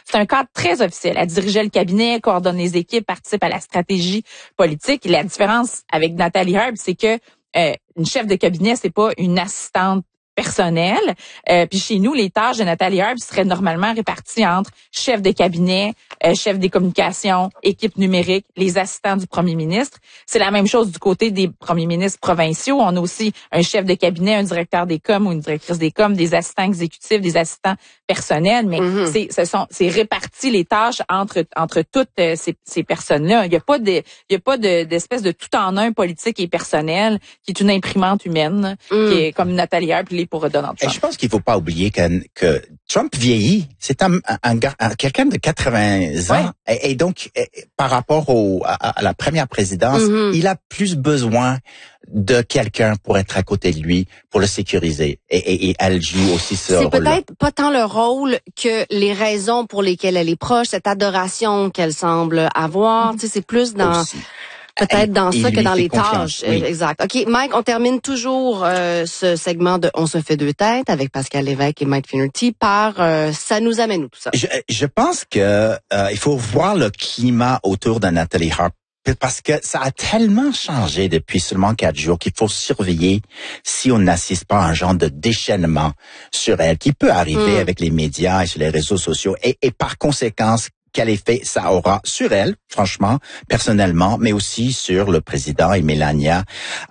C'est un cadre très officiel. Elle dirigeait le cabinet, coordonne les équipes, participe à la stratégie politique. Et la différence avec Nathalie Herb, c'est que une chef de cabinet, c'est pas une assistante personnelle. Puis chez nous, les tâches de Nathalie Herb seraient normalement réparties entre chef de cabinet, chef des communications, équipe numérique, les assistants du premier ministre. C'est la même chose du côté des premiers ministres provinciaux. On a aussi un chef de cabinet, un directeur des coms ou une directrice des coms, des assistants exécutifs, des assistants personnels. Mais c'est réparti les tâches entre toutes ces personnes-là. Il y a pas d'espèce de tout en un politique et personnel qui est une imprimante humaine qui est comme Nathalie Herb puis pour Donald Trump. Et je pense qu'il faut pas oublier que Trump vieillit. C'est quelqu'un de 80 ans. Ouais. Et donc, par rapport à la première présidence, il a plus besoin de quelqu'un pour être à côté de lui, pour le sécuriser. Et elle joue aussi ce rôle-là. C'est peut-être pas tant le rôle que les raisons pour lesquelles elle est proche, cette adoration qu'elle semble avoir. Tu sais, c'est plus dans... Aussi. Peut-être dans ça que dans les tâches. Oui. Exact. OK, Mike, on termine toujours ce segment de On se fait deux têtes avec Pascal Lévesque et Mike Finnerty par ça nous amène où tout ça? Je pense que il faut voir le climat autour de Nathalie Herb. Parce que ça a tellement changé depuis seulement 4 jours qu'il faut surveiller si on n'assiste pas à un genre de déchaînement sur elle qui peut arriver avec les médias et sur les réseaux sociaux et par conséquent quel effet ça aura sur elle, franchement, personnellement, mais aussi sur le président et Melania.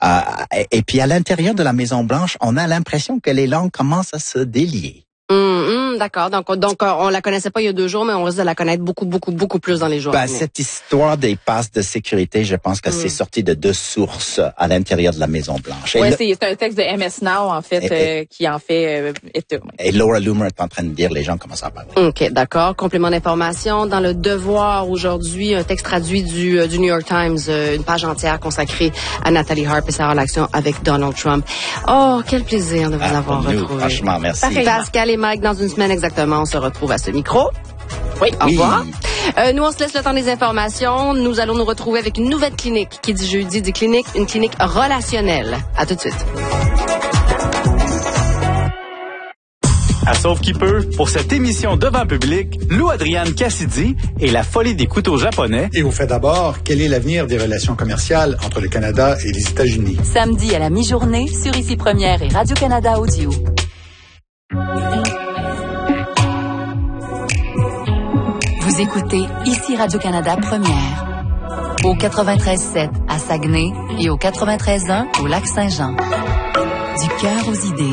Et puis à l'intérieur de la Maison-Blanche, on a l'impression que les langues commencent à se délier. D'accord. Donc, on la connaissait pas il y a 2 jours, mais on risque de la connaître beaucoup plus dans les jours. Cette histoire des passes de sécurité, je pense que c'est sorti de 2 sources à l'intérieur de la Maison-Blanche. Oui, c'est un texte de MS Now, en fait, qui en fait état. Et Laura Loomer est en train de dire, les gens commencent à parler. OK, d'accord. Complément d'information. Dans le Devoir, aujourd'hui, un texte traduit du New York Times, une page entière consacrée à Nathalie Herb et sa relation avec Donald Trump. Oh, quel plaisir de vous avoir retrouvé. Franchement, merci. Pascal et Mike, dans une semaine exactement, on se retrouve à ce micro. Oui, au revoir. Nous, on se laisse le temps des informations. Nous allons nous retrouver avec une nouvelle clinique. Qui dit jeudi dit clinique, une clinique relationnelle. À tout de suite. À Sauve qui peut, pour cette émission devant public, Lou Adrienne Cassidy et la folie des couteaux japonais. Et au fait d'abord, quel est l'avenir des relations commerciales entre le Canada et les États-Unis? Samedi à la mi-journée, sur Ici Première et Radio-Canada Audio. Vous écoutez Ici Radio-Canada Première. Au 93.7 à Saguenay et au 93.1 au Lac-Saint-Jean. Du cœur aux idées.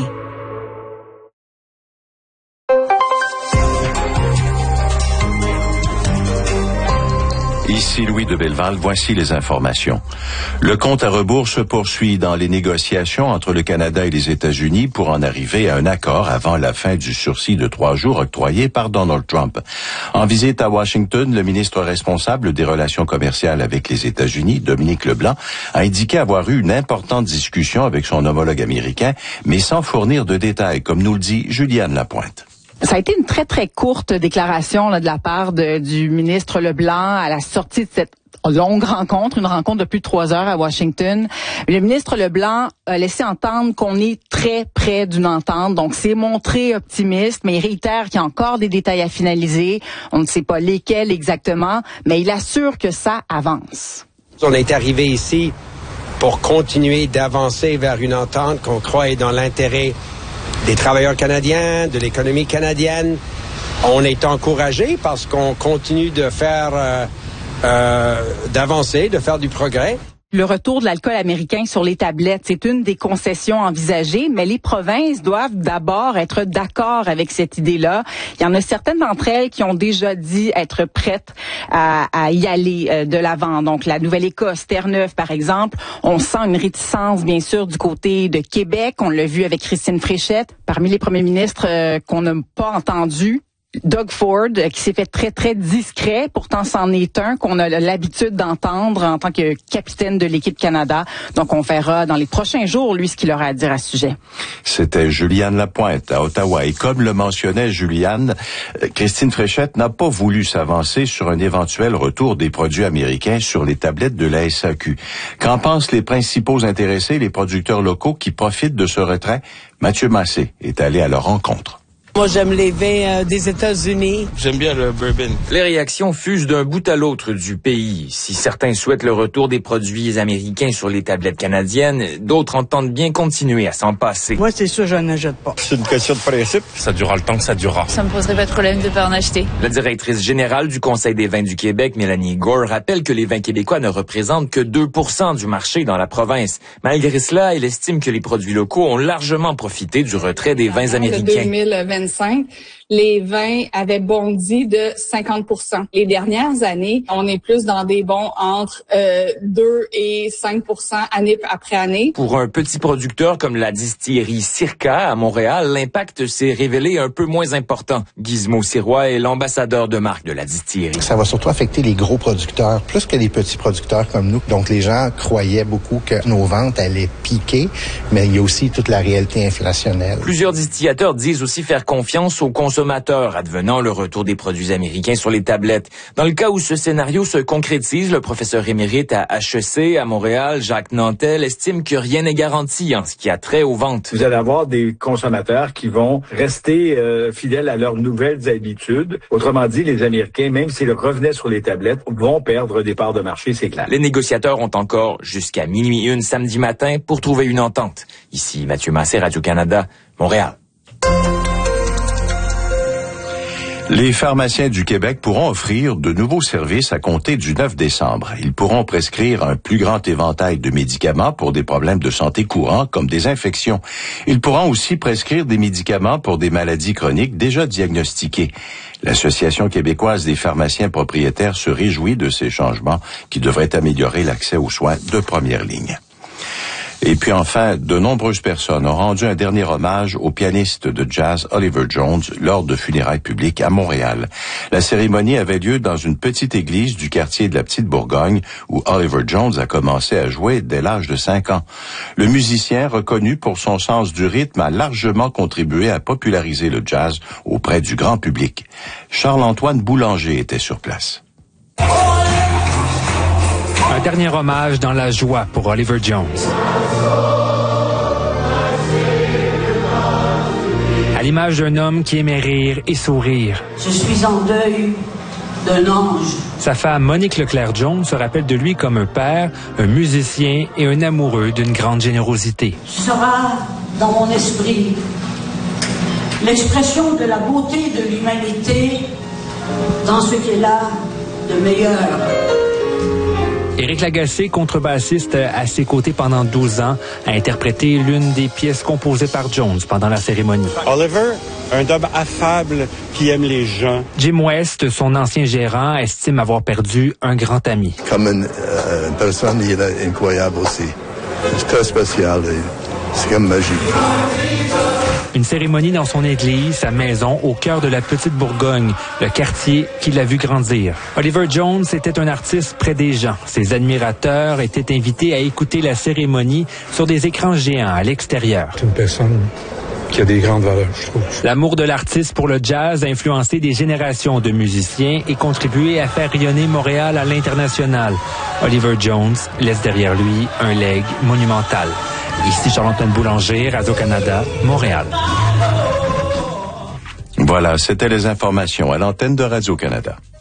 Ici Louis de Belleval, voici les informations. Le compte à rebours se poursuit dans les négociations entre le Canada et les États-Unis pour en arriver à un accord avant la fin du sursis de 3 jours octroyé par Donald Trump. En visite à Washington, le ministre responsable des relations commerciales avec les États-Unis, Dominique Leblanc, a indiqué avoir eu une importante discussion avec son homologue américain, mais sans fournir de détails, comme nous le dit Juliane Lapointe. Ça a été une très, très courte déclaration là, de la part du ministre Leblanc à la sortie de cette longue rencontre, une rencontre de plus de 3 heures à Washington. Le ministre Leblanc a laissé entendre qu'on est très près d'une entente, donc c'est montré optimiste, mais il réitère qu'il y a encore des détails à finaliser. On ne sait pas lesquels exactement, mais il assure que ça avance. On est arrivé ici pour continuer d'avancer vers une entente qu'on croit est dans l'intérêt des travailleurs canadiens, de l'économie canadienne. On est encouragé parce qu'on continue de faire, d'avancer, de faire du progrès. Le retour de l'alcool américain sur les tablettes, c'est une des concessions envisagées, mais les provinces doivent d'abord être d'accord avec cette idée-là. Il y en a certaines d'entre elles qui ont déjà dit être prêtes à y aller de l'avant. Donc, la Nouvelle-Écosse, Terre-Neuve, par exemple, on sent une réticence, bien sûr, du côté de Québec. On l'a vu avec Christine Fréchette. Parmi les premiers ministres qu'on n'a pas entendus, Doug Ford, qui s'est fait très, très discret. Pourtant, c'en est un qu'on a l'habitude d'entendre en tant que capitaine de l'équipe Canada. Donc, on verra dans les prochains jours, lui, ce qu'il aura à dire à ce sujet. C'était Juliane Lapointe à Ottawa. Et comme le mentionnait Juliane, Christine Fréchette n'a pas voulu s'avancer sur un éventuel retour des produits américains sur les tablettes de la SAQ. Qu'en pensent les principaux intéressés, les producteurs locaux qui profitent de ce retrait? Mathieu Massé est allé à leur rencontre. Moi, j'aime les vins des États-Unis. J'aime bien le bourbon. Les réactions fusent d'un bout à l'autre du pays. Si certains souhaitent le retour des produits américains sur les tablettes canadiennes, d'autres entendent bien continuer à s'en passer. Moi, c'est sûr, je n'achète pas. C'est une question de principe. Ça durera le temps que ça durera. Ça me poserait pas de problème de pas en acheter. La directrice générale du Conseil des vins du Québec, Mélanie Gore, rappelle que les vins québécois ne représentent que 2% du marché dans la province. Malgré cela, elle estime que les produits locaux ont largement profité du retrait des vins américains. 2025, les vins avaient bondi de 50%. Les dernières années, on est plus dans des bonds entre 2 et 5% année après année. Pour un petit producteur comme la distillerie Circa à Montréal, l'impact s'est révélé un peu moins important. Gizmo Sirois est l'ambassadeur de marque de la distillerie. Ça va surtout affecter les gros producteurs, plus que les petits producteurs comme nous. Donc les gens croyaient beaucoup que nos ventes allaient piquer, mais il y a aussi toute la réalité inflationnelle. Plusieurs distillateurs disent aussi faire confiance aux consommateurs, advenant le retour des produits américains sur les tablettes. Dans le cas où ce scénario se concrétise, le professeur émérite à HEC à Montréal, Jacques Nantel, estime que rien n'est garanti en ce qui a trait aux ventes. Vous allez avoir des consommateurs qui vont rester fidèles à leurs nouvelles habitudes. Autrement dit, les Américains, même s'ils revenaient sur les tablettes, vont perdre des parts de marché, c'est clair. Les négociateurs ont encore jusqu'à 12:01 samedi matin pour trouver une entente. Ici Mathieu Massé, Radio-Canada, Montréal. Les pharmaciens du Québec pourront offrir de nouveaux services à compter du 9 décembre. Ils pourront prescrire un plus grand éventail de médicaments pour des problèmes de santé courants comme des infections. Ils pourront aussi prescrire des médicaments pour des maladies chroniques déjà diagnostiquées. L'Association québécoise des pharmaciens propriétaires se réjouit de ces changements qui devraient améliorer l'accès aux soins de première ligne. Et puis enfin, de nombreuses personnes ont rendu un dernier hommage au pianiste de jazz Oliver Jones lors de funérailles publiques à Montréal. La cérémonie avait lieu dans une petite église du quartier de la Petite Bourgogne où Oliver Jones a commencé à jouer dès l'âge de 5 ans. Le musicien, reconnu pour son sens du rythme, a largement contribué à populariser le jazz auprès du grand public. Charles-Antoine Boulanger était sur place. Un dernier hommage dans la joie pour Oliver Jones. À l'image d'un homme qui aimait rire et sourire. Je suis en deuil d'un ange. Sa femme Monique Leclerc-Jones se rappelle de lui comme un père, un musicien et un amoureux d'une grande générosité. Tu seras dans mon esprit l'expression de la beauté de l'humanité dans ce qu'elle a de meilleur. Éric Lagacé, contrebassiste à ses côtés pendant 12 ans, a interprété l'une des pièces composées par Jones pendant la cérémonie. Oliver, un homme affable qui aime les gens. Jim West, son ancien gérant, estime avoir perdu un grand ami. Comme une personne, il est incroyable aussi. C'est très spécial. C'est comme magique. Une cérémonie dans son église, sa maison, au cœur de la Petite Bourgogne, le quartier qui l'a vu grandir. Oliver Jones était un artiste près des gens. Ses admirateurs étaient invités à écouter la cérémonie sur des écrans géants à l'extérieur. C'est une personne qui a des grandes valeurs, je trouve. L'amour de l'artiste pour le jazz a influencé des générations de musiciens et contribué à faire rayonner Montréal à l'international. Oliver Jones laisse derrière lui un legs monumental. Ici Charles-Antoine Boulanger, Radio-Canada, Montréal. Voilà, c'était les informations à l'antenne de Radio-Canada.